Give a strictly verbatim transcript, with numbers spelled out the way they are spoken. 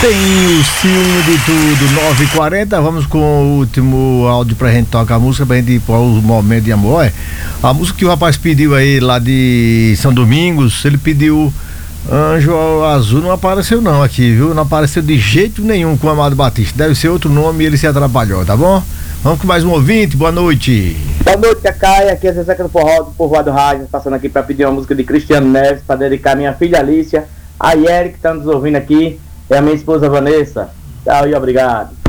Tem o ciúme de tudo, nove e quarenta, vamos com o último áudio pra gente tocar a música, pra gente ir para o momento de amor. É, a música que o rapaz pediu aí lá de São Domingos, ele pediu Anjo Azul, não apareceu não aqui, viu? Não apareceu de jeito nenhum com o Amado Batista, deve ser outro nome e ele se atrapalhou, tá bom? Vamos com mais um ouvinte, boa noite. Boa noite, Cacaia, aqui é Zé Zeca do Forró, do Povoado Rádio, passando aqui pra pedir uma música de Cristiano Neves, pra dedicar a minha filha Alicia, a Yeri que tá nos ouvindo aqui, e a minha esposa Vanessa. Tchau e obrigado.